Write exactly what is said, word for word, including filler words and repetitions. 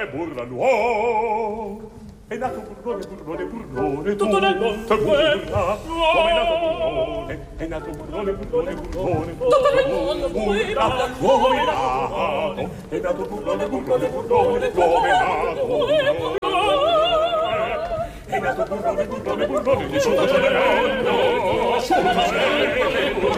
burla l'uomo. È nato burlone, burlone, burlone, tutto nel mondo burla. Come è nato burlone, è nato burlone, burlone, burlone, tutto nel mondo burla. Come è nato, è nato burlone, burlone, burlone, come è nato burlone. È nato burlone, burlone, burlone, nessuno ce ne mondo, nessuno ce ne mondo.